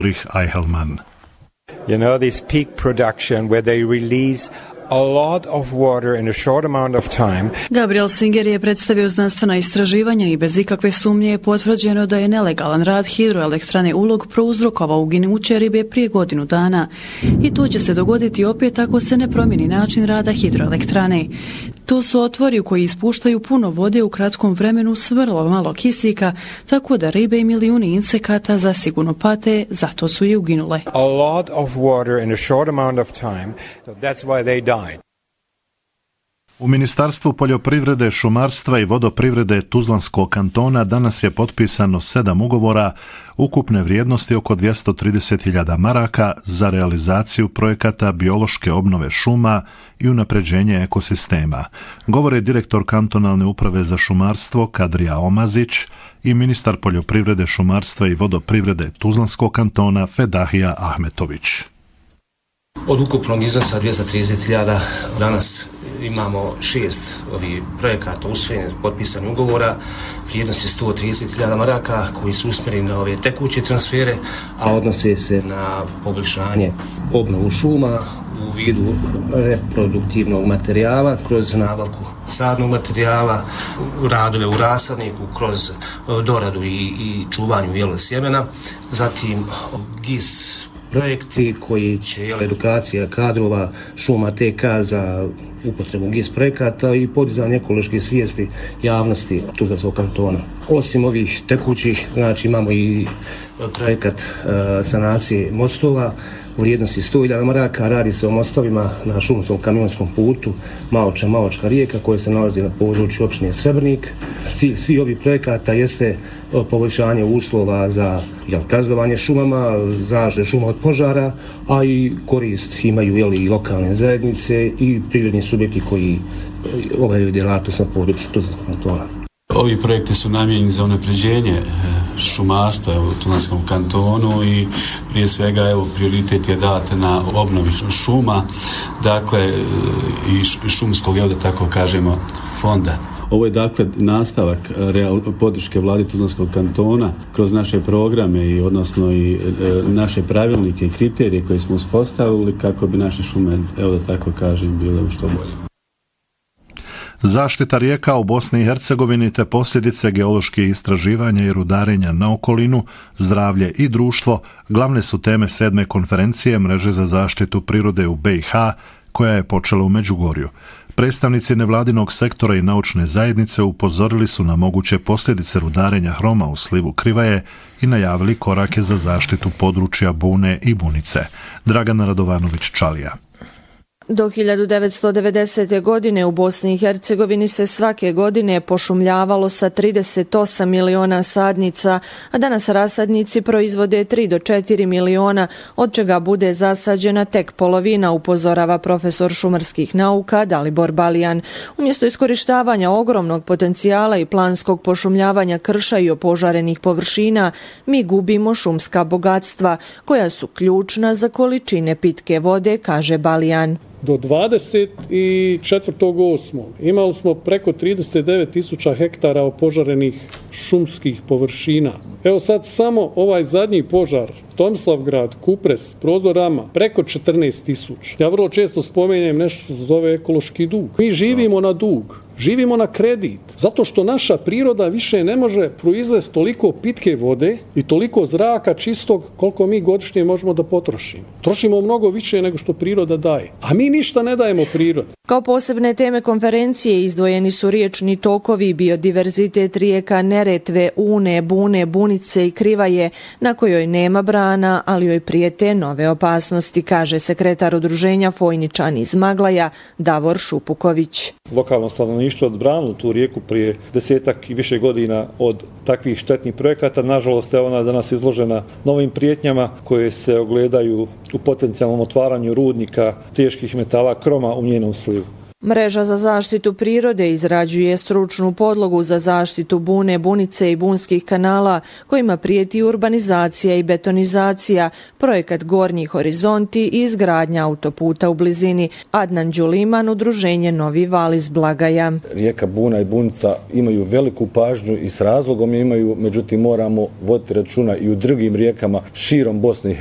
Eichelmann. You know, this peak production where they release a lot of water in a short amount of time. Gabriel Singer je predstavio znanstvena istraživanja i bez ikakve sumnje je potvrđeno da je nelegalan rad hidroelektrane Ulog prouzrokovao uginuće ribe prije godinu dana. I to će se dogoditi opet ako se ne promijeni način rada hidroelektrane. To su otvori u koji ispuštaju puno vode u kratkom vremenu s vrlo malo kisika, tako da ribe i milijuni insekata zasigurno pate, zato su i uginule. A lot of water in a short amount of time, so that's why they died. U Ministarstvu poljoprivrede, šumarstva i vodoprivrede Tuzlanskog kantona danas je potpisano 7 ugovora ukupne vrijednosti oko 230.000 maraka za realizaciju projekata biološke obnove šuma i unapređenje ekosistema. Govore direktor kantonalne uprave za šumarstvo Kadrija Omazić i ministar poljoprivrede, šumarstva i vodoprivrede Tuzlanskog kantona Fedahija Ahmetović. Od ukupnog iznosa 230.000 danas imamo 6 ovih projekata usvojenih, potpisanih ugovora, vrijednost je 130.000 maraka koji su usmjereni na ove tekuće transfere, a odnose se na poboljšanje obnovu šuma u vidu reproduktivnog materijala, kroz nabavku sadnog materijala, radove u rasadniku, kroz doradu i čuvanju sjemena, zatim GIS projekti koji će edukacija kadrova šuma TK za upotrebu GIS projekata i podizanje ekološke svijesti javnosti Tuzlanskog kantona. Osim ovih tekućih, znači imamo i projekat sanacije mostova u vrijednosti 100.000 maraka. Radi se o mostovima na šumskom kamionskom putu Maoča rijeka koja se nalazi na području opštine Srebrnik. Cilj svih ovih projekata jeste poboljšanje uslova za gazdovanje šumama, zaštitu šuma od požara, a i korist imaju i lokalne zajednice i privredni subjekti koji obavljaju djelatnost na području Tuzlanskog kantona. Ovi projekti su namijenjeni za unapređenje šumarstva u Tuzlanskom kantonu i prije svega prioritet je dat na obnovi šuma, dakle i šumskog, da tako kažemo, fonda. Ovo je dakle nastavak podrške vlade Tuzlanskog kantona kroz naše programe i odnosno i naše pravilnike i kriterije koje smo uspostavili kako bi naše šume, da tako kažem, bile što bolje. Zaštita rijeka u Bosni i Hercegovini te posljedice geoloških istraživanja i rudarenja na okolinu, zdravlje i društvo glavne su teme 7. konferencije Mreže za zaštitu prirode u BiH koja je počela u Međugorju. Predstavnici nevladinog sektora i naučne zajednice upozorili su na moguće posljedice rudarenja hroma u slivu Krivaje i najavili korake za zaštitu područja Bune i Bunice. Dragana Radovanović-Čalija. Do 1990. godine u Bosni i Hercegovini se svake godine pošumljavalo sa 38 miliona sadnica, a danas rasadnici proizvode 3 do 4 miliona, od čega bude zasađena tek polovina, upozorava profesor šumarskih nauka Dalibor Balijan. Umjesto iskorištavanja ogromnog potencijala i planskog pošumljavanja krša i opožarenih površina, mi gubimo šumska bogatstva, koja su ključna za količine pitke vode, kaže Balijan. Do 24.8. imali smo preko 39.000 hektara opožarenih šumskih površina. Evo sad samo ovaj zadnji požar, Tomislavgrad, Kupres, Prozor Rama, preko 14.000. Ja vrlo često spomenjem nešto što se zove ekološki dug. Mi živimo na dug. Živimo na kredit, zato što naša priroda više ne može proizvesti toliko pitke vode i toliko zraka čistog koliko mi godišnje možemo da potrošimo. Trošimo mnogo više nego što priroda daje, a mi ništa ne dajemo prirodi. Kao posebne teme konferencije izdvojeni su riječni tokovi, biodiverzitet rijeka Neretve, Une, Bune, Bunice i Krivaje, na kojoj nema brana, ali joj prijete nove opasnosti, kaže sekretar udruženja Fojničani iz Maglaja Davor Šupuković. Lokalno stanovništvo odbranilo tu rijeku prije 10 i više godina od takvih štetnih projekata. Nažalost, ona je danas izložena novim prijetnjama koje se ogledaju u potencijalnom otvaranju rudnika teških metala kroma u njenom slivu. Mreža za zaštitu prirode izrađuje stručnu podlogu za zaštitu Bune, Bunice i bunskih kanala kojima prijeti urbanizacija i betonizacija, projekat Gornji horizonti i izgradnja autoputa u blizini. Adnan Đuliman, udruženje Novi val iz Blagaja. Rijeka Buna i Bunica imaju veliku pažnju i s razlogom imaju, međutim moramo voditi računa i u drugim rijekama širom Bosne i